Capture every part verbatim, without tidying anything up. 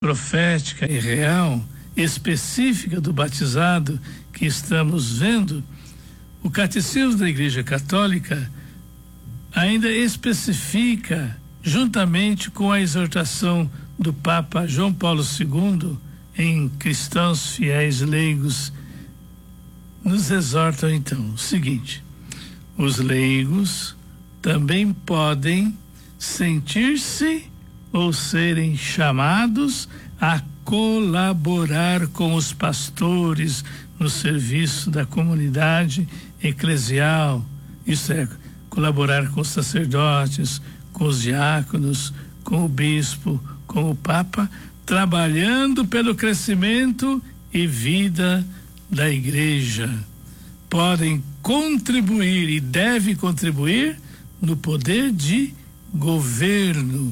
profética e real, específica do batizado que estamos vendo, o Catecismo da Igreja Católica ainda especifica, juntamente com a exortação do Papa João Paulo segundo, em Cristãos Fiéis Leigos, nos exortam então o seguinte: os leigos também podem sentir-se ou serem chamados a colaborar com os pastores no serviço da comunidade eclesial, isso é, colaborar com os sacerdotes, com os diáconos, com o bispo, com o Papa, trabalhando pelo crescimento e vida da Igreja. Podem contribuir e devem contribuir no poder de governo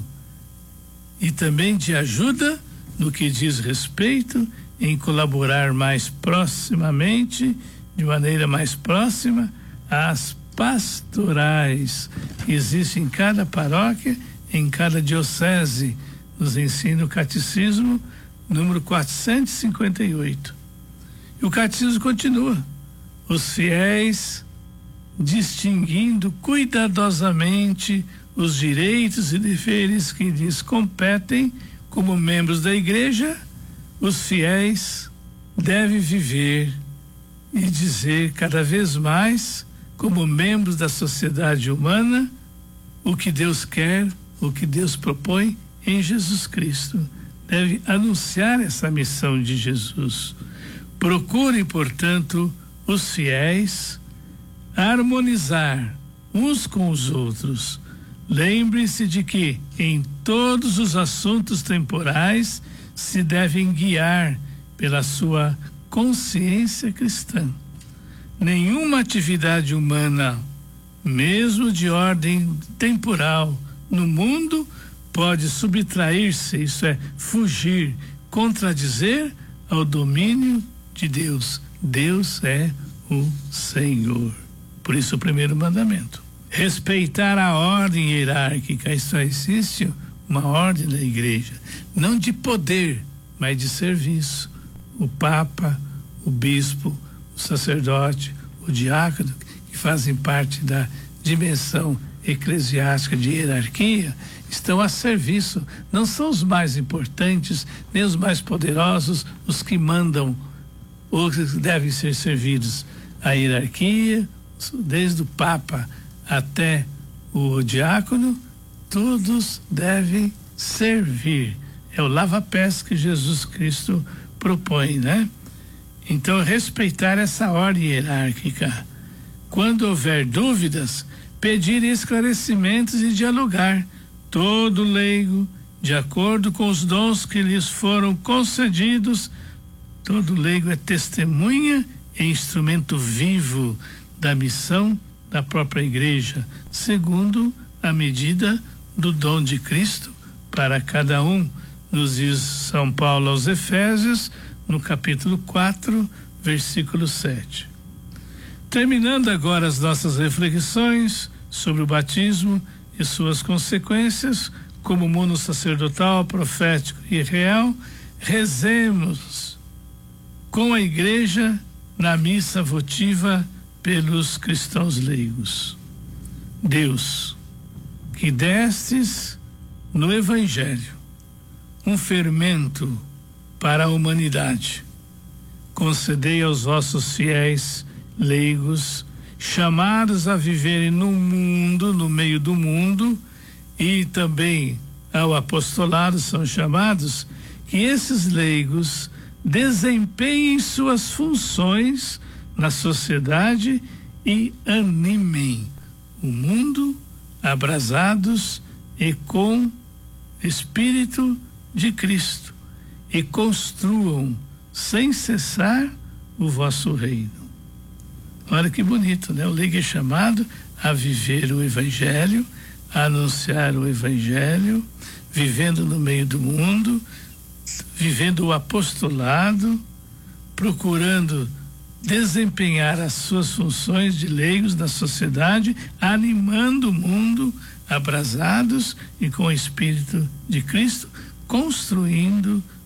e também de ajuda no que diz respeito em colaborar mais proximamente, de maneira mais próxima, às pastorais que existem em cada paróquia, em cada diocese, nos ensina o Catecismo número quatrocentos e cinquenta e oito. E o Catecismo continua: os fiéis, distinguindo cuidadosamente os direitos e deveres que lhes competem como membros da Igreja, os fiéis devem viver e dizer cada vez mais, como membros da sociedade humana, o que Deus quer, o que Deus propõe em Jesus Cristo. Deve anunciar essa missão de Jesus. Procurem, portanto, os fiéis harmonizar uns com os outros. Lembre-se de que em todos os assuntos temporais se devem guiar pela sua consciência cristã. Nenhuma atividade humana, mesmo de ordem temporal, no mundo pode subtrair-se, isso é, fugir, contradizer ao domínio de Deus. Deus é o Senhor. Por isso o primeiro mandamento: respeitar a ordem hierárquica. Só existe uma ordem da Igreja, não de poder, mas de serviço. O Papa, o Bispo, o sacerdote, o diácono, que fazem parte da dimensão eclesiástica de hierarquia, estão a serviço. Não são os mais importantes, nem os mais poderosos, os que mandam ou que devem ser servidos. A hierarquia, desde o Papa até o diácono, todos devem servir. É o lava-pés que Jesus Cristo propõe, né? Então, respeitar essa ordem hierárquica. Quando houver dúvidas, pedir esclarecimentos e dialogar. Todo leigo, de acordo com os dons que lhes foram concedidos, todo leigo é testemunha e instrumento vivo da missão da própria Igreja, segundo a medida do dom de Cristo para cada um, nos diz São Paulo aos Efésios, no capítulo quatro, versículo sete. Terminando agora as nossas reflexões sobre o batismo e suas consequências, como mundo sacerdotal, profético e real, rezemos com a Igreja na missa votiva pelos cristãos leigos. Deus, que destes no Evangelho um fermento para a humanidade, concedei aos vossos fiéis leigos, chamados a viverem no mundo, no meio do mundo, e também ao apostolado são chamados, que esses leigos desempenhem suas funções na sociedade e animem o mundo abrasados e com Espírito de Cristo, e construam sem cessar o vosso reino. Olha que bonito, né? O leigo é chamado a viver o Evangelho, a anunciar o Evangelho, vivendo no meio do mundo, vivendo o apostolado, procurando desempenhar as suas funções de leigos na sociedade, animando o mundo, abrasados e com o Espírito de Cristo, construindo